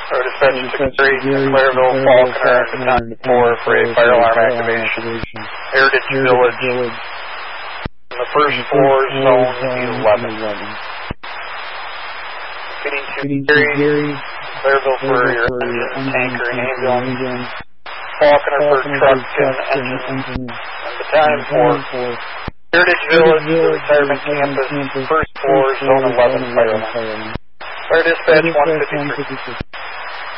Or dispatch 63, Clareville, Falconer, and Battalion 4 for a fire alarm activation. Heritage Village. In the first floor, zone 11. Feeding to Gary, Clareville for your engine, tanker, and ambulance. Falconer for truck and engine. And Battalion 4. Heritage Village, the retirement campus, first floor, zone 11, fire alarm. Fire dispatch 153.